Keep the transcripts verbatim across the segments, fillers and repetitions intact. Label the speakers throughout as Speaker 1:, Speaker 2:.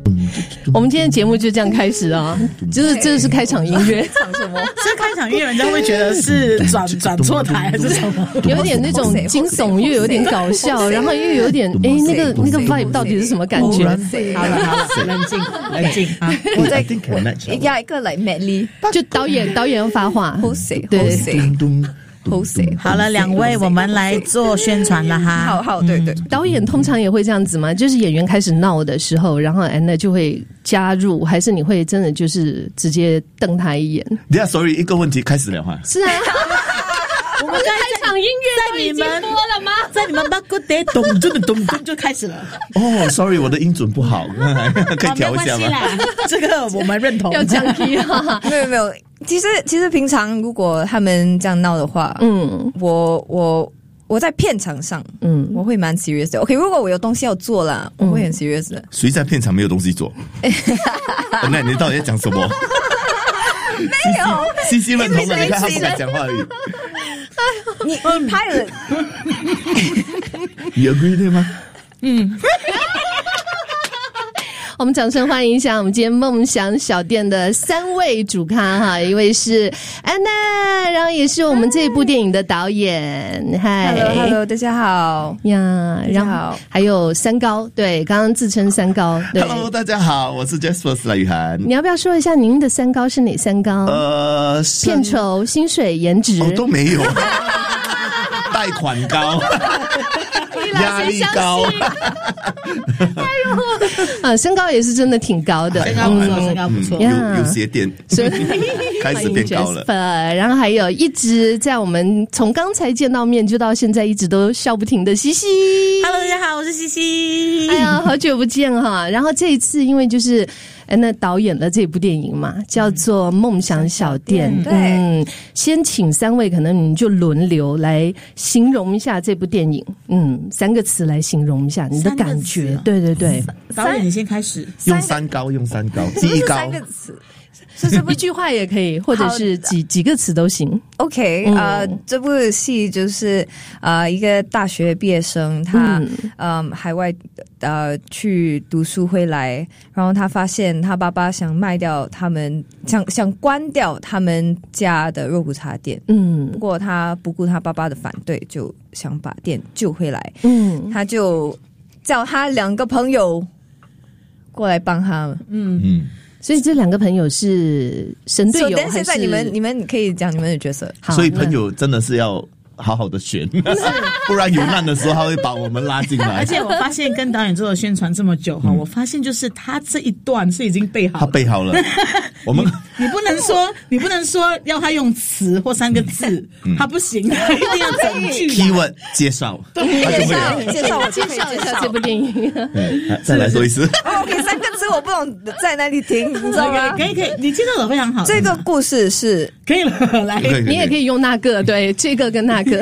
Speaker 1: 我们今天的节目就这样开始啊，就是这是开场音乐，
Speaker 2: 唱什么？这开场音乐人家会觉得是转转错台还是什么？
Speaker 1: 有点那种惊悚，又有点搞笑，然后又有点哎、欸，那个那个 vibe 到底是什么感觉？
Speaker 2: 好了好了，冷静冷静啊！
Speaker 3: 我在我要一个来 medley，
Speaker 1: 就导演导演要发话，
Speaker 3: 对。
Speaker 2: 好了，两位，我们来做宣传了哈。
Speaker 3: 好好，对对、嗯。
Speaker 1: 导演通常也会这样子吗？就是演员开始闹的时候，然后安娜就会加入，还是你会真的就是直接瞪他一眼？
Speaker 4: 等下 ，sorry， 一个问题开始了哈。
Speaker 1: 是啊。我们开场音乐都已经播了吗？
Speaker 2: 在你们巴古德咚咚咚咚就开始了。
Speaker 4: 哦 ，sorry， 我的音准不好，可以调一下吗？
Speaker 2: 这个我们认同。
Speaker 1: 要降低啊！
Speaker 3: 没有没有，其实其实平常如果他们这样闹的话，嗯，我我我在片场上，嗯，我会蛮 serious 的。OK， 如果我有东西要做啦，我会很 serious 的。
Speaker 4: 谁在片场没有东西做？那你到底在讲什么？
Speaker 3: 没有，
Speaker 4: 西西认同的，你看他不敢讲话而已。
Speaker 3: 你你拍了，
Speaker 4: 你 agree 对吗？
Speaker 1: 嗯。我们掌声欢迎一下我们今天梦想小店的三位主咖哈，一位是安娜，然后也是我们这部电影的导演。嗨
Speaker 3: ，Hello Hello， 大家好
Speaker 1: 呀，然后还有三高，对，刚刚自称三高。
Speaker 4: Hello， 大家好，我是 Jasper 赖宇涵。
Speaker 1: 你要不要说一下您的三高是哪三高？
Speaker 4: 呃，
Speaker 1: 片酬、薪水、颜值，
Speaker 4: 哦都没有，贷款高。压力高，
Speaker 1: 哎呦，啊，身高也是真的挺高的，
Speaker 2: 身高不错，身高不错，
Speaker 4: 有有鞋垫，开始变高了。
Speaker 1: 然后还有一直在我们从刚才见到面就到现在一直都笑不停的西西。
Speaker 2: Hello， 大家好，我是西西。
Speaker 1: 哎呀，好久不见哈！然后这一次因为就是。哎，那导演的这部电影嘛，叫做《梦想小店》。
Speaker 3: 嗯，对。
Speaker 1: 嗯，先请三位，可能你就轮流来形容一下这部电影。嗯，三个词来形容一下你的感觉。对对对，
Speaker 2: 导演你先开始。
Speaker 4: 用三高，用三高，第一高。
Speaker 3: 三个词。
Speaker 1: 是这部一句话也可以，或者是几几个词都行。
Speaker 3: OK， 呃、嗯，这部戏就是呃一个大学毕业生，他嗯、呃、海外呃去读书回来，然后他发现他爸爸想卖掉他们，想想关掉他们家的肉骨茶店。嗯，不过他不顾他爸爸的反对，就想把店救回来。嗯，他就叫他两个朋友过来帮他。嗯嗯。
Speaker 1: 所以这两个朋友是神队友还是？
Speaker 3: 现在你们你们可以讲你们的角色。
Speaker 4: 所以朋友真的是要好好的选，不然有难的时候他会把我们拉进来。
Speaker 2: 而且我发现跟导演做的宣传这么久哈、嗯，我发现就是他这一段是已经备好了，
Speaker 4: 他备好了。我们
Speaker 2: 你, 你不能说你不能说要他用词或三个字，嗯、他不行，他一定要整句。
Speaker 4: keyword 介绍，
Speaker 3: 介绍介绍我
Speaker 1: 介绍一下这部电影。
Speaker 4: 嗯、再来说一次。
Speaker 3: OK， 三个字我不懂在哪里听，你知道吗？
Speaker 2: 可以可以，你介绍的非常好。
Speaker 3: 这个故事是
Speaker 2: 可以了，来，
Speaker 1: 你也可以用那个，对，这个跟那个。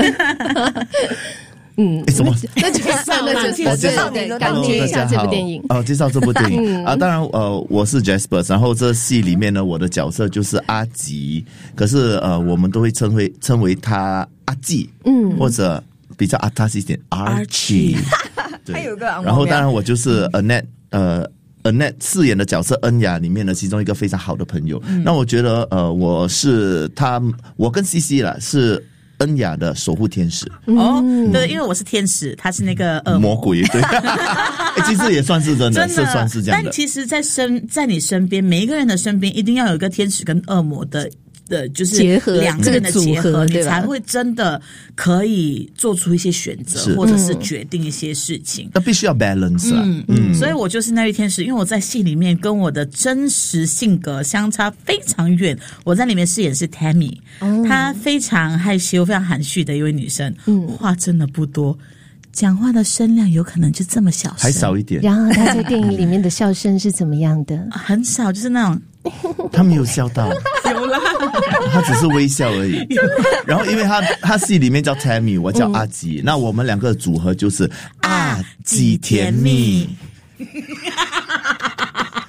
Speaker 1: 嗯，
Speaker 4: 什么？
Speaker 1: 那就算了，就介绍你感觉一下这部电影。
Speaker 4: 哦，介绍这部电影啊，当然呃，我是 Jasper， 然后这戏里面呢，我的角色就是阿吉，可是呃，我们都会称为称为他阿纪，嗯，或者比较阿塔西一点 Archie。
Speaker 3: 还有个，
Speaker 4: 然后当然我就是 Annette， 呃。Annette 饰演的角色恩雅里面的其中一个非常好的朋友，嗯、那我觉得呃我是他，我跟西西啦是恩雅的守护天使。
Speaker 2: 哦，嗯、对，因为我是天使，他是那个恶魔
Speaker 4: 鬼，对，欸、其实也算是真的，真的是算是这样的。
Speaker 2: 但其实在身在你身边，每一个人的身边一定要有一个天使跟恶魔的。的就是
Speaker 1: 结合
Speaker 2: 两个人的结合，
Speaker 1: 这个、
Speaker 2: 你才会真的可以做出一些选择，或者是决定一些事情。
Speaker 4: 那必须要 balance 啊，
Speaker 2: 嗯嗯。所以我就是那位天使，因为我在戏里面跟我的真实性格相差非常远。我在里面饰演是 Tammy，哦、她非常害羞、非常含蓄的一位女生，嗯、话真的不多。讲话的声量有可能就这么小声，
Speaker 4: 还少一点。
Speaker 1: 然后他在电影里面的笑声是怎么样的？
Speaker 2: 很少，就是那种。
Speaker 4: 他没有笑到，
Speaker 2: 有啦，
Speaker 4: 他只是微笑而已。然后因为他他戏里面叫 Tammy， 我叫阿吉，嗯、那我们两个的组合就是阿吉甜蜜。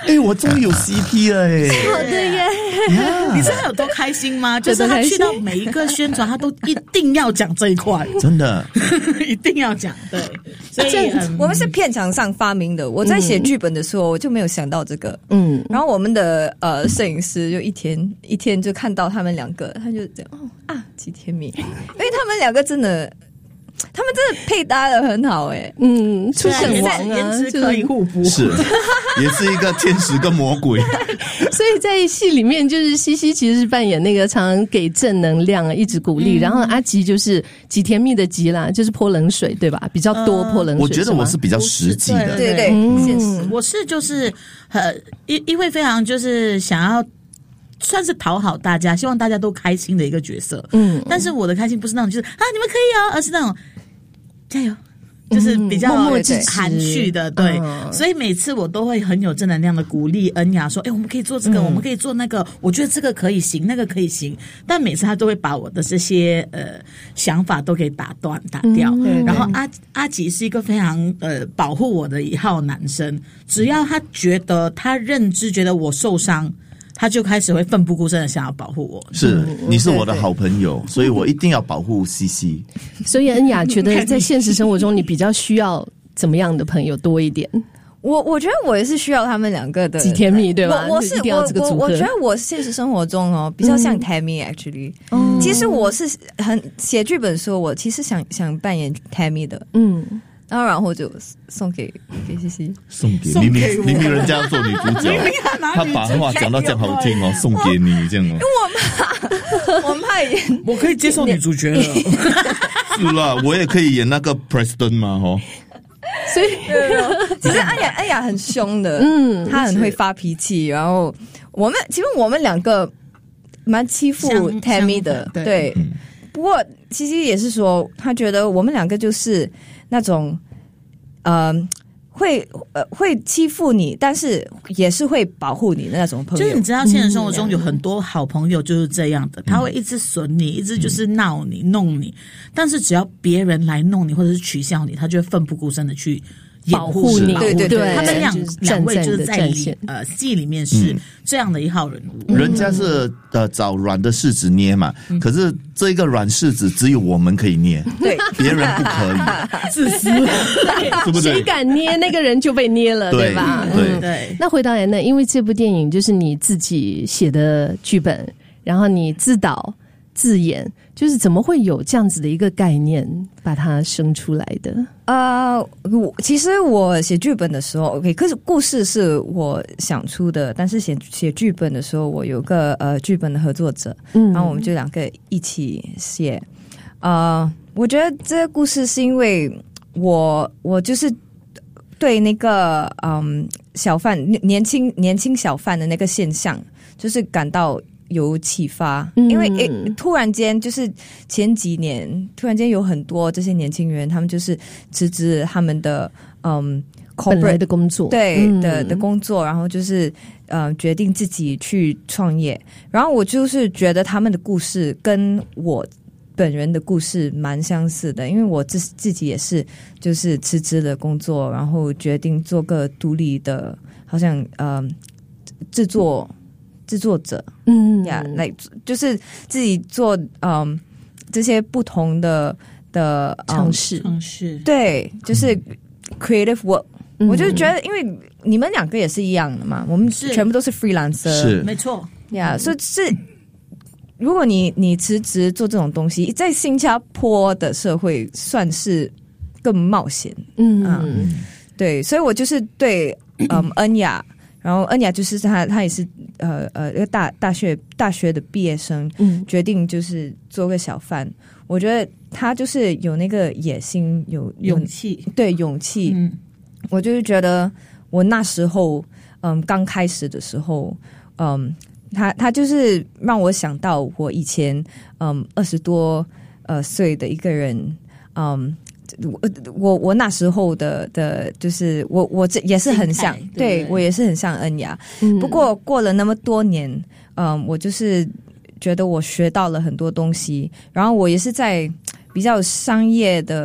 Speaker 4: 哎，我终于有 C P 了哎！
Speaker 1: 好的耶，
Speaker 2: 你知道有多开心吗？就是他去到每一个宣传，他都一定要讲这一块，
Speaker 4: 真的
Speaker 2: 一定要讲。对，所以、嗯、
Speaker 3: 我们是片场上发明的。我在写剧本的时候，我就没有想到这个。嗯，然后我们的呃摄影师就一天一天就看到他们两个，他就这样哦啊，吉田美，因为他们两个真的。他们真的配搭的很好哎、欸，
Speaker 1: 嗯，出神王啊，
Speaker 2: 颜值可以互补，
Speaker 4: 是，也是一个天使跟魔鬼。
Speaker 1: 所以在戏里面，就是西西其实是扮演那个常常给正能量、一直鼓励，嗯、然后阿吉就是吉甜蜜的吉啦，就是泼冷水，对吧？比较多泼冷水。
Speaker 4: 我觉得我是比较实际的，
Speaker 3: 对对，现实、
Speaker 2: 嗯。我是就是呃，因因为非常就是想要。算是讨好大家，希望大家都开心的一个角色。嗯，但是我的开心不是那种就是啊你们可以哦，而是那种加油，就是比较含蓄的。对，嗯、所以每次我都会很有正能量的鼓励恩雅说：“哎、欸，我们可以做这个，嗯、我们可以做那个，我觉得这个可以行，那个可以行。”但每次他都会把我的这些呃想法都给打断打掉。嗯、然后阿阿吉是一个非常呃保护我的一号男生，只要他觉得他认知觉得我受伤。他就开始会奋不顾身的想要保护我。
Speaker 4: 是，你是我的好朋友，所以我一定要保护西西。
Speaker 1: 所以恩雅觉得在现实生活中，你比较需要怎么样的朋友多一点？
Speaker 3: 我我觉得我也是需要他们两个的
Speaker 1: 吉甜蜜，对吧？
Speaker 3: 我我是我我我觉得我现实生活中哦比较像 Tammy actually。嗯，其实我是很写剧本的时候，我其实想想扮演 Tammy 的。嗯。然后，然后就送给给西西，
Speaker 4: 送给明明明明人家要做女主角，他把话讲到这样好听哦，送给你这样哦。
Speaker 3: 我怕，我怕演，
Speaker 2: 我可以接受女主角了。
Speaker 4: 是啦，我也可以演那个 Preston 嘛，吼。
Speaker 3: 所以，其实安雅安雅很凶的，嗯，她很会发脾气。然后我们其实我们两个蛮欺负 Tammy 的，对。嗯、不过其实也是说，他觉得我们两个就是那种。呃，会呃会欺负你，但是也是会保护你的那种朋友。
Speaker 2: 就是你知道，现实生活中有很多好朋友就是这样的，嗯、他会一直损你，一直就是闹你、弄你，但是只要别人来弄你或者是取笑你，他就会奋不顾身的去。
Speaker 1: 保护你，
Speaker 3: 对对对，
Speaker 2: 他们两两位就是在里呃戏里面是这样的一号人物。
Speaker 4: 嗯、人家是呃找软的柿子捏嘛，嗯、可是这个软柿子只有我们可以捏，
Speaker 3: 对，
Speaker 4: 别人不可以，
Speaker 2: 自私，
Speaker 4: 对不对？
Speaker 1: 谁敢捏那个人就被捏了，对, 对吧？
Speaker 4: 对、
Speaker 1: 嗯、对。那回到来呢，因为这部电影就是你自己写的剧本，然后你自导自演，就是怎么会有这样子的一个概念把它生出来的？
Speaker 3: 呃，我其实我写剧本的时候 ，OK， 可是故事是我想出的，但是写写剧本的时候，我有个呃剧本的合作者，嗯，然后我们就两个一起写。呃，我觉得这个故事是因为我我就是对那个嗯小贩年轻年轻小贩的那个现象，就是感到。有启发，因为诶，突然间就是前几年，突然间有很多这些年轻人，他们就是辞职他们的嗯
Speaker 1: 本来的工作，
Speaker 3: 对、嗯、的的工作，然后就是呃决定自己去创业。然后我就是觉得他们的故事跟我本人的故事蛮相似的，因为我自自己也是就是辞职了工作，然后决定做个独立的，好像呃制作。制作者，嗯呀，来、yeah, 就是自己做，嗯，这些不同的的
Speaker 1: 尝试，
Speaker 2: 尝试，
Speaker 3: 对，就是 creative work、嗯。我就觉得，因为你们两个也是一样的嘛，我们全部都是 freelancer，
Speaker 4: 是
Speaker 2: 没错
Speaker 3: 呀，所以是，如果你你辞职做这种东西，在新加坡的社会算是更冒险，嗯啊，对，所以我就是对，嗯，恩雅。然后恩雅就是他，他也是呃呃一个大大学大学的毕业生，嗯，决定就是做个小贩。我觉得他就是有那个野心，有
Speaker 2: 勇气，
Speaker 3: 对勇气。嗯，我就是觉得我那时候，嗯，刚开始的时候，嗯，他他就是让我想到我以前，嗯，二十多呃岁的一个人，嗯。我我我那时候的的，就是我我这也是很像，对, 对我也是很像恩雅、嗯。不过过了那么多年，嗯，我就是觉得我学到了很多东西，然后我也是在比较商业的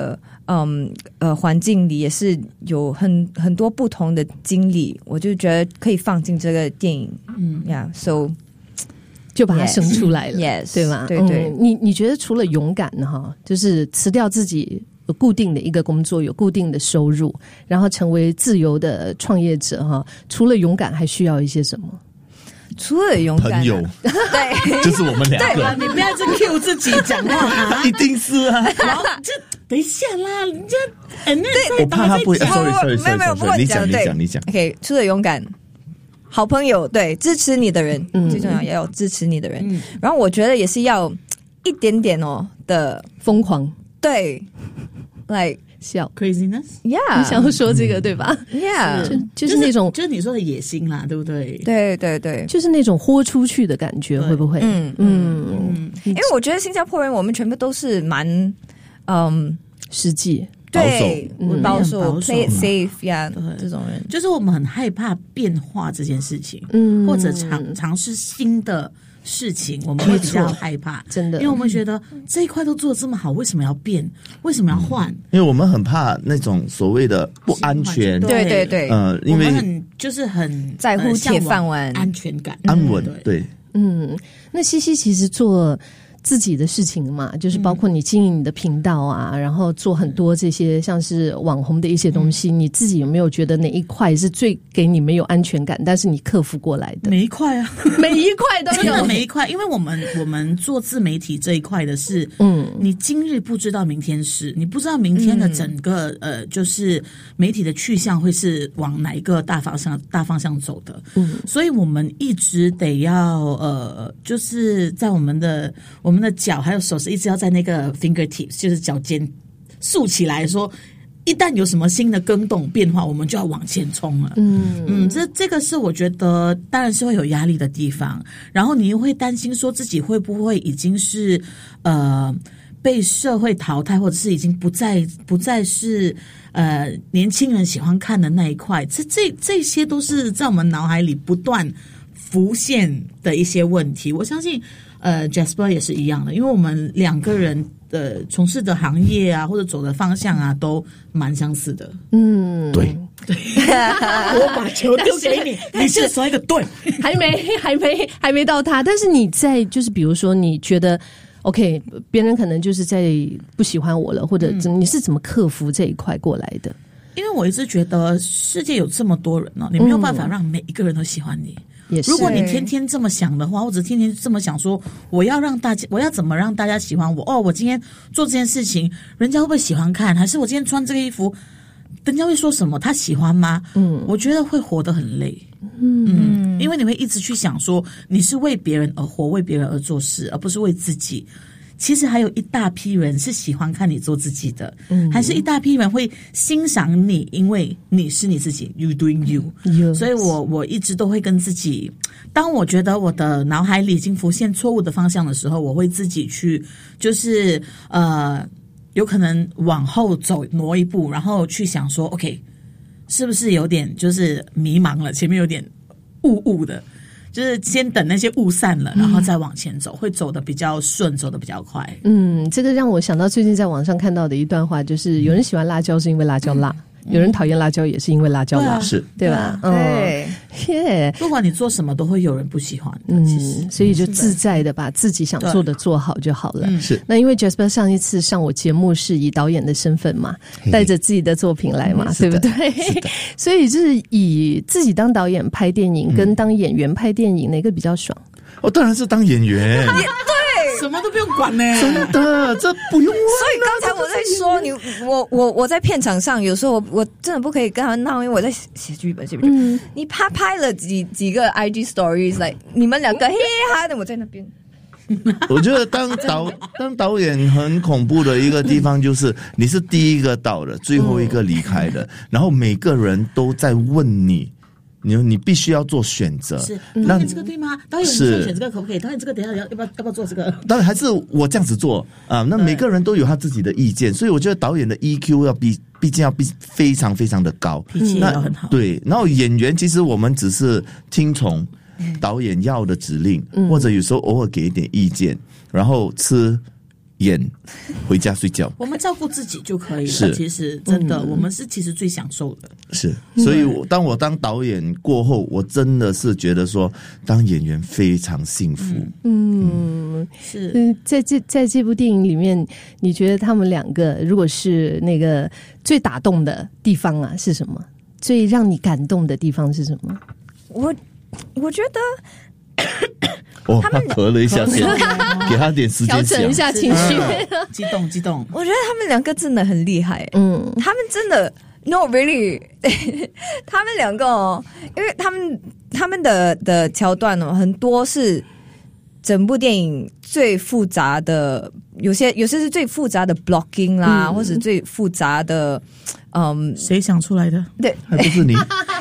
Speaker 3: 嗯呃环境里也是有很很多不同的经历，我就觉得可以放进这个电影，嗯呀、yeah, ，so
Speaker 1: 就把它生出来了，
Speaker 3: yes,
Speaker 1: 对吧？
Speaker 3: 对对，
Speaker 1: 嗯、你你觉得除了勇敢哈，就是辞掉自己有固定的一个工作，有固定的收入，然后成为自由的创业者哈，除了勇敢还需要一些什么？
Speaker 3: 除了勇敢、啊，
Speaker 4: 朋友，
Speaker 3: 对，
Speaker 4: 就是我们两个。
Speaker 2: 对啊，你不要再 cue 自己讲话啊！
Speaker 4: 一定是啊。
Speaker 2: 然后就等一下啦，人家哎，那
Speaker 4: 我怕他不会。Sorry Sorry
Speaker 3: 没有没有，
Speaker 4: Sorry， 你讲你讲你讲。
Speaker 3: OK， 除了勇敢，好朋友，对，支持你的人、嗯、最重要，要有支持你的人、嗯。然后我觉得也是要一点点哦的
Speaker 1: 疯狂，
Speaker 3: 对 ，like。
Speaker 1: 笑
Speaker 2: craziness，
Speaker 3: yeah，
Speaker 1: 你想要说这个、嗯、对吧
Speaker 3: ？Yeah，
Speaker 1: 就就是那种，
Speaker 2: 就是你说的野心啦，对不对？
Speaker 3: 对对对，
Speaker 1: 就是那种豁出去的感觉，会不会？
Speaker 3: 嗯嗯嗯，因为我觉得新加坡人，我们全部都是蛮嗯
Speaker 1: 实际。
Speaker 3: 对，保守、
Speaker 2: 保守
Speaker 3: ，play it safe 呀、yeah, ，这种人，
Speaker 2: 就是我们很害怕变化这件事情，嗯，或者尝尝试新的事情，我们会比较害怕，
Speaker 1: 真的，
Speaker 2: 因为我们觉得这一块都做得这么好，为什么要变？为什么要换？
Speaker 4: 因为我们很怕那种所谓的不安全，
Speaker 3: 对对对，
Speaker 4: 呃，因为
Speaker 2: 我们很就是很
Speaker 3: 在乎铁饭碗、
Speaker 2: 安全感、
Speaker 4: 安稳，对，
Speaker 1: 嗯，那西西其实做自己的事情嘛，就是包括你经营你的频道啊、嗯，然后做很多这些像是网红的一些东西、嗯，你自己有没有觉得哪一块是最给你没有安全感，但是你克服过来的？
Speaker 2: 每一块啊，
Speaker 1: 每一块都有，
Speaker 2: 真的每一块，因为我们我们做自媒体这一块的是，嗯，你今日不知道明天事，你不知道明天的整个、嗯、呃，就是媒体的去向会是往哪一个大方向大方向走的，嗯，所以我们一直得要呃，就是在我们的我们。我们的脚还有手是一直要在那个 fingertips， 就是脚尖竖起来说，一旦有什么新的更动变化，我们就要往前冲了。嗯嗯，这这个是我觉得当然是会有压力的地方，然后你又会担心说自己会不会已经是呃被社会淘汰，或者是已经不再不再是呃年轻人喜欢看的那一块，这这这些都是在我们脑海里不断浮现的一些问题。我相信。呃 Jasper 也是一样的，因为我们两个人的从事的行业啊，或者走的方向啊，都蛮相似的。
Speaker 1: 嗯，
Speaker 4: 对
Speaker 2: 对。我把球丢给你，你是说一个对，
Speaker 1: 还没，还没，还没到他。但是你在就是比如说，你觉得 OK， 别人可能就是在不喜欢我了，或者你是怎么克服这一块过来的？
Speaker 2: 因为我一直觉得世界有这么多人哦，你没有办法让每一个人都喜欢你。
Speaker 1: 也是，
Speaker 2: 如果你天天这么想的话，或者天天这么想说，我要让大家，我要怎么让大家喜欢我？哦，我今天做这件事情，人家会不会喜欢看？还是我今天穿这个衣服，人家会说什么？他喜欢吗？嗯，我觉得会活得很累。嗯嗯，因为你会一直去想说，你是为别人而活，为别人而做事，而不是为自己。其实还有一大批人是喜欢看你做自己的，嗯，还是一大批人会欣赏你，因为你是你自己 ，you doing you。所以我我一直都会跟自己，当我觉得我的脑海里已经浮现错误的方向的时候，我会自己去，就是呃，有可能往后走挪一步，然后去想说 ，OK， 是不是有点就是迷茫了，前面有点雾雾的。就是先等那些雾散了，然后再往前走，嗯、会走得比较顺，走得比较快。
Speaker 1: 嗯，这个让我想到最近在网上看到的一段话，就是有人喜欢辣椒是因为辣椒辣。嗯有人讨厌辣椒也是因为辣椒辣，
Speaker 4: 是
Speaker 1: 对吧？
Speaker 3: 对，
Speaker 1: 耶！
Speaker 2: 不管你做什么，都会有人不喜欢的。
Speaker 1: 嗯，
Speaker 2: 其实
Speaker 1: 所以就自在的把自己想做的做好就好了。
Speaker 4: 是。
Speaker 1: 那因为 Jasper 上一次上我节目是以导演的身份嘛，带着自己的作品来嘛，对不对？所以就是以自己当导演拍电影，跟当演员拍电影，哪个比较爽？
Speaker 4: 哦，当然是当演员。
Speaker 2: 对，什么都不用管呢，
Speaker 4: 真的，这不用问。
Speaker 3: 所以刚才我在说你，我我我在片场上，有时候我我真的不可以跟他闹，因为我在写剧本，写剧本。嗯，你拍拍了几几个 I G stories， like 你们两个嘿哈的，我在那边。
Speaker 4: 我觉得当导当导演很恐怖的一个地方就是你是第一个到的，最后一个离开的，然后每个人都在问你。你你必须要做选择，
Speaker 2: 是导演这个对吗？导演你选这个可不可以？导演这个等一下要不要要不要做这个？
Speaker 4: 当然还是我这样子做啊。那每个人都有他自己的意见，所以我觉得导演的 E Q 要比毕竟要比非常非常的高，
Speaker 2: 脾气也要很好。
Speaker 4: 对，然后演员其实我们只是听从导演要的指令，嗯、或者有时候偶尔给一点意见，然后吃演，回家睡觉。
Speaker 2: 我们照顾自己就可以了。
Speaker 4: 是，
Speaker 2: 其实真的，嗯、我们是其实最享受的。
Speaker 4: 是，所以我当我当导演过后，我真的是觉得说，当演员非常幸福。
Speaker 1: 嗯，
Speaker 2: 嗯是。
Speaker 1: 嗯，在这在这部电影里面，你觉得他们两个如果是那个最打动的地方啊，是什么？最让你感动的地方是什么？
Speaker 3: 我我觉得。
Speaker 4: 哦，他咳了一下先，给他点时间
Speaker 1: 调整一下情绪，
Speaker 2: 激动激动。
Speaker 3: 我觉得他们两个真的很厉害，
Speaker 1: 嗯，
Speaker 3: 他们真的 no really， 他们两个哦，因为他们他们的的桥段哦，很多是整部电影最复杂的，有些有些是最复杂的 blocking 啦，嗯、或者最复杂的，嗯，
Speaker 2: 谁想出来的？
Speaker 3: 对，
Speaker 4: 还不是你。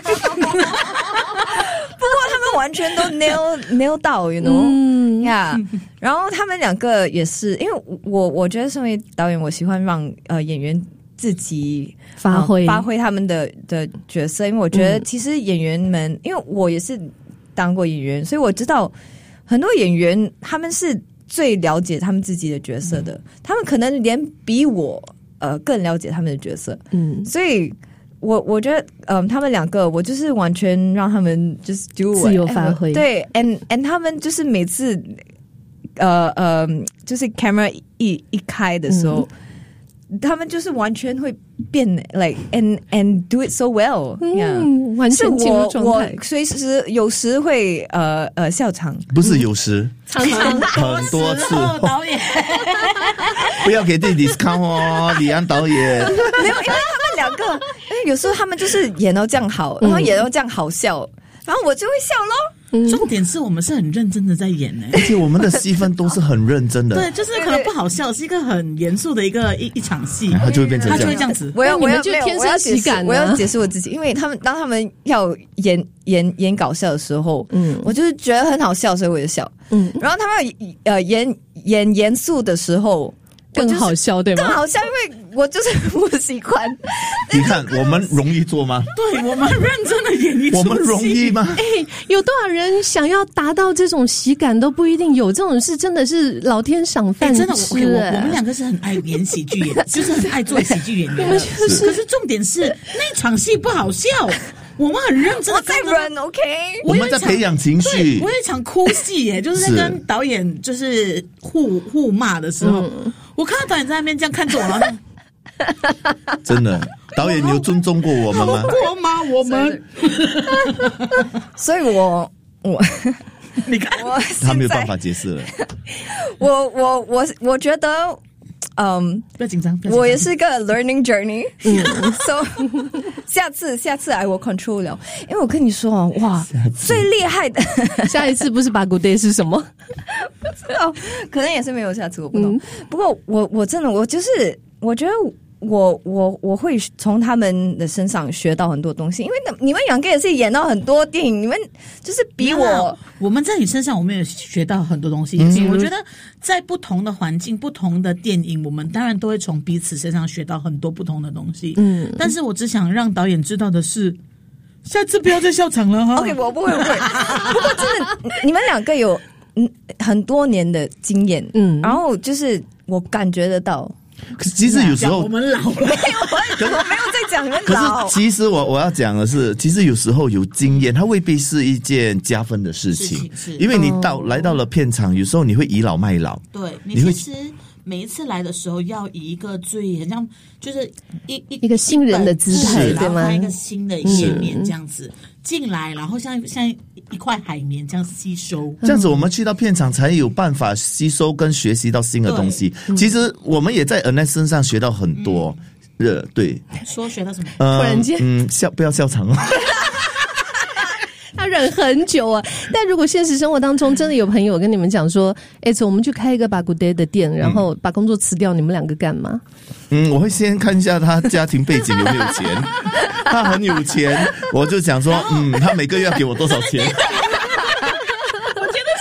Speaker 3: 完全都 nail nail 到 you know
Speaker 1: 嗯
Speaker 3: yeah 然后他们两个也是因为我我觉得身为导演我喜欢让呃演员自己
Speaker 1: 发挥、
Speaker 3: 呃、发挥他们的的角色因为我觉得其实演员们、嗯、因为我也是当过演员所以我知道很多演员他们是最了解他们自己的角色的、嗯、他们可能连比我呃更了解他们的角色嗯所以我我觉得，嗯，他们两个，我就是完全让他们就是 do
Speaker 1: 自由发挥，
Speaker 3: 对 ，and and 他们就是每次，呃呃，就是 camera 一一开的时候，嗯、他们就是完全会变 ，like and and do it so well，嗯， yeah,
Speaker 1: 完全进入状态。
Speaker 3: 我随时有时会呃呃笑场，
Speaker 4: 不是有时，
Speaker 1: 常常
Speaker 4: 很多次。
Speaker 2: 导演，
Speaker 4: 不要给自己 discount 哦，李安导演。
Speaker 3: 没有，因为他们两个，因为有时候他们就是演到这样好，然后演到这样好笑，嗯、然后我就会笑咯。
Speaker 2: 嗯、重点是我们是很认真的在演呢、欸，
Speaker 4: 而且我们的戏份都是很认真的。
Speaker 2: 对，就是可能不好笑，是一个很严肃的一个一一场戏，
Speaker 4: 它就会变成这样，
Speaker 2: 它就会这样子。
Speaker 3: 我要，我要，
Speaker 1: 就天生喜感、啊，
Speaker 3: 我要解释我自己，因为他们当他们要演演演搞笑的时候，嗯，我就是觉得很好笑，所以我就笑，嗯，然后他们呃演演严肃的时候。
Speaker 1: 更好笑对吗？
Speaker 3: 更好笑，因为我就是不喜欢。
Speaker 4: 你看我们容易做吗？
Speaker 2: 对，我们认真的演一出戏，
Speaker 4: 我们容易吗？
Speaker 1: 哎、欸，有多少人想要达到这种喜感都不一定有，这种事真的是老天赏饭吃、欸。
Speaker 2: 真的，我 okay, 我, 我们两个是很爱演喜剧演，就是很爱做喜剧演员的。
Speaker 1: 是是
Speaker 2: 可是重点是那场戏不好笑。我们很认真的
Speaker 3: 在 run OK，
Speaker 4: 我们在培养情绪。
Speaker 2: 我有一场哭戏耶，就是在跟导演就是互互骂的时候，嗯、我看到导演在那边这样看着我，然后
Speaker 4: 真的，导演你有尊重过我们吗？
Speaker 2: 过吗？我们，
Speaker 3: 所以我我
Speaker 2: 你看，
Speaker 3: 我
Speaker 4: 他没有办法解释了。
Speaker 3: 我我我我觉得。
Speaker 2: 嗯，不要紧张，
Speaker 3: 我也是个 learning journey，嗯，so 下次下次 I will control 了，因为我跟你说啊，哇，最厉害的
Speaker 1: 下一次不是巴古 day 是什么？
Speaker 3: 不知道，可能也是没有下次，我不懂。嗯、不过我我真的我就是我觉得。我我我会从他们的身上学到很多东西，因为你们两个也是演到很多电影，你们就是比我，
Speaker 2: 我们在你身上我们也学到很多东西。嗯、我觉得在不同的环境、不同的电影，我们当然都会从彼此身上学到很多不同的东西。嗯，但是我只想让导演知道的是，下次不要再笑场了哈。
Speaker 3: OK， 我不会不会。不过真的，你们两个有嗯很多年的经验，嗯，然后就是我感觉得到。
Speaker 4: 可是其实有时候
Speaker 2: 我们老了，
Speaker 3: 没有，我没有在讲你们老。
Speaker 4: 可是其实我我要讲的是，其实有时候有经验，它未必是一件加分的事情，
Speaker 2: 是是
Speaker 4: 因为你到、哦、来到了片场，有时候你会倚老卖老。
Speaker 2: 对，你其实每一次来的时候，要以一个最很像就是一一
Speaker 1: 一个新人的姿态，对吗？
Speaker 2: 一个新的页面这样子进来，然后像像一块海绵这样吸收。
Speaker 4: 这样子，我们去到片场才有办法吸收跟学习到新的东西。其实我们也在 Ernest 身上学到很多。嗯、对，
Speaker 2: 说学到什么？
Speaker 1: 呃、突然间，
Speaker 4: 嗯，笑不要笑场哦。
Speaker 1: 他忍很久啊，但如果现实生活当中真的有朋友跟你们讲说，哎、欸，走，我们去开一个巴古 day 的店，然后把工作辞掉，你们两个干嘛？
Speaker 4: 嗯，我会先看一下他家庭背景有没有钱，他很有钱，我就想说，嗯，他每个月要给我多少钱？
Speaker 2: 我觉得是个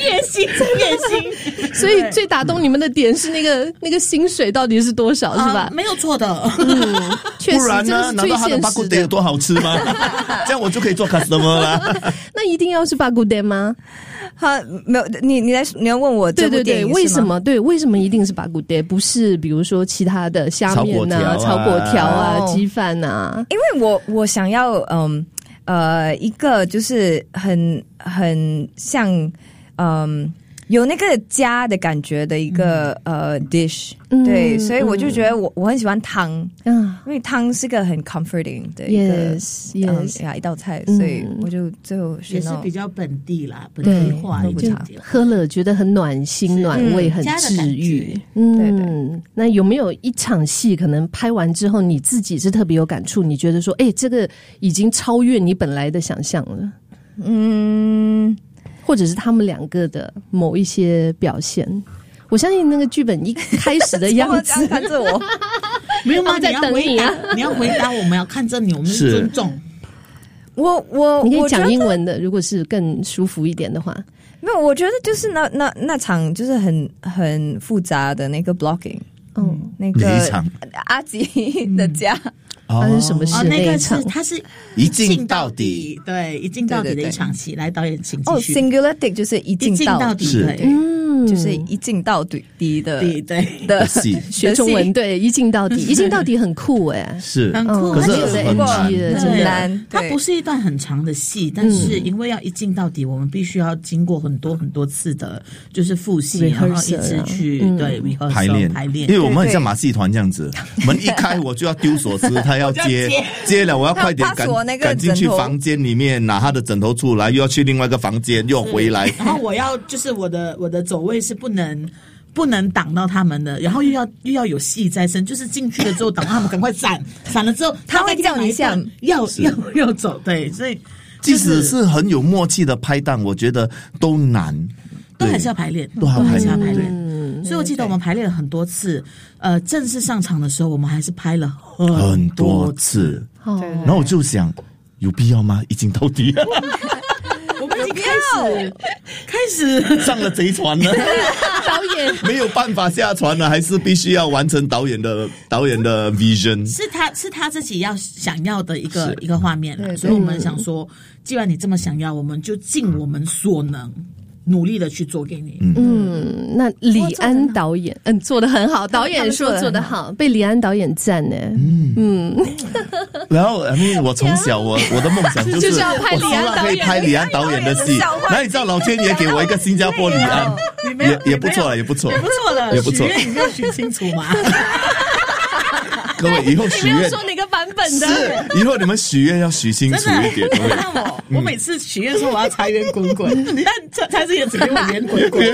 Speaker 2: 也行，这也行。
Speaker 1: 所以最打动你们的点是那个那个薪水到底是多少，是吧？
Speaker 2: 啊、没有错的。
Speaker 1: 嗯，确实，
Speaker 4: 不然呢？难道他的巴古德有多好吃吗？这样我就可以做 customer 啦。
Speaker 1: 那一定要是巴古德吗？
Speaker 3: 他没有，你你来你要问我这部电影
Speaker 1: 对对对，为什么？对，为什么一定是巴古德，不是比如说其他的虾面啊、炒粿条啊、鸡饭啊？
Speaker 3: 因为我我想要嗯呃一个就是很很像嗯。有那个家的感觉的一个、嗯、呃 dish，、嗯、对，所以我就觉得我、嗯、我很喜欢汤，嗯，因为汤是个很 comforting 的一个
Speaker 1: yes, yes.
Speaker 3: 嗯呀一道菜，所以我就最后
Speaker 2: 也是比较本地啦，本地化一点点，
Speaker 1: 喝了觉得很暖心、暖胃、很治愈。嗯，对对。那有没有一场戏可能拍完之后你自己是特别有感触？你觉得说，哎、欸，这个已经超越你本来的想象了？嗯。或者是他们两个的某一些表现，我相信那个剧本一开始的样子，
Speaker 3: 看着我，
Speaker 2: 没有吗？
Speaker 1: 在等你啊！
Speaker 2: 你要回答，我们要看着你，我们是尊重。
Speaker 3: 我我
Speaker 1: 你可以讲英文的，如果是更舒服一点的话。
Speaker 3: 没有，我觉得就是那那那场就是很很复杂的那个 blocking， 嗯，那个阿吉的家。
Speaker 1: 嗯发生什么事？
Speaker 2: 哦，那个是他是
Speaker 4: 一镜到底，
Speaker 2: 对，一镜到底的一场戏。来，导演请继续。
Speaker 3: 哦 ，singular 就是一镜到底，
Speaker 2: 对，
Speaker 3: 嗯，就是一镜到底的，
Speaker 2: 对对
Speaker 3: 的
Speaker 4: 戏。
Speaker 1: 学中文对，一镜到底，一镜到底很酷哎，
Speaker 4: 是
Speaker 2: 很酷，
Speaker 4: 可是
Speaker 1: 很难，
Speaker 3: 很难。
Speaker 2: 它不是一段很长的戏，但是因为要一镜到底，我们必须要经过很多很多次的，就是复习，然后一直去对
Speaker 4: 排练
Speaker 2: 排练。
Speaker 4: 因为我们很像马戏团这样子，门一开我就要丢锁匙，他要接接了，我要快点赶赶进去房间里面拿他的枕头出来，又要去另外一个房间，又回来。
Speaker 2: 然后我要就是我的我的走位是不能不能挡到他们的，然后又要又要有戏在身，就是进去了之后挡他们赶快闪，闪了之后
Speaker 3: 他会叫你像
Speaker 2: 要要要走，对，所以、
Speaker 4: 就是、即使是很有默契的拍档，我觉得都难，
Speaker 2: 都还是要排练，
Speaker 4: 都还是要排练。
Speaker 2: 所以我记得我们排练了很多次，呃，正式上场的时候，我们还是拍了很多 次,
Speaker 4: 很多次。然后我就想，有必要吗？一镜到底。
Speaker 2: 我们已经开始开始
Speaker 4: 上了贼船了，
Speaker 1: 导演
Speaker 4: 没有办法下船了，还是必须要完成导演的导演的 vision。
Speaker 2: 是他是他自己要想要的一个一个画面了，所以我们想说，既然你这么想要，我们就尽我们所能。努力的去做给你。
Speaker 1: 嗯，那李安导演，嗯，做得很好。导演说做得好，被李安导演赞呢。嗯嗯。
Speaker 4: 然后，I mean, 我从小我我的梦想就是，
Speaker 1: 就是要拍李安导演，
Speaker 4: 可以拍李安导演的戏。那你知道老天爷给我一个新加坡李安，也也不错了，也不错，
Speaker 2: 也不错了，
Speaker 4: 也不错。
Speaker 2: 许愿你要许清楚嘛。
Speaker 4: 各位以后许愿，
Speaker 1: 说哪个版本的？
Speaker 4: 是以后你们许愿要许清楚一点。
Speaker 2: 你看我，我每次许愿说我要财源滚滚，但这才是也只给我圆滚滚。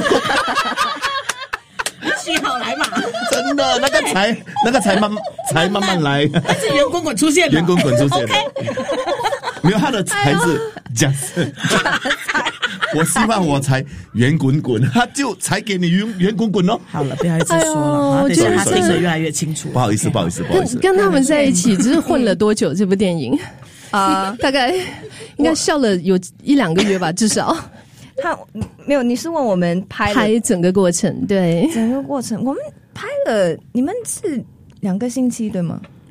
Speaker 2: 你许好来嘛？
Speaker 4: 真的，那个财那个财慢财慢慢来。
Speaker 2: 但是圆滚滚出现了，
Speaker 4: 圆滚滚出现了。
Speaker 2: Okay
Speaker 4: 没有他的财是假设。我希望我才圆滚滚，他就才给你圆圆滚滚哦。
Speaker 2: 好了，不要一直说了，等下他听得越来越清楚。
Speaker 4: 不好意思，不好意思，不好意思。
Speaker 1: 跟他们在一起，只是混了多久？这部电影啊，大概应该笑了有一两个月吧，至少。
Speaker 3: 他没有，你是问我们拍
Speaker 1: 拍整个过程？对，
Speaker 3: 整个过程我们拍了，你们是两个星期对吗？